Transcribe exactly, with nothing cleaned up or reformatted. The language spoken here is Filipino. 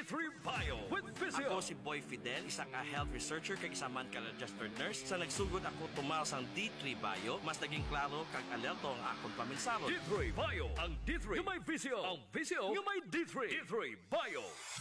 three Bio with Visio. Ako si Boy Fidel, isang ka health researcher kag isa man ka registered nurse. Sa nagsugod ako tumaw sang D three Bio, mas naging klaro kag alerto ang akong paminsarot. D three Bio. Ang D three nga may Visio. Ang Visio nga may D three. D three Bio.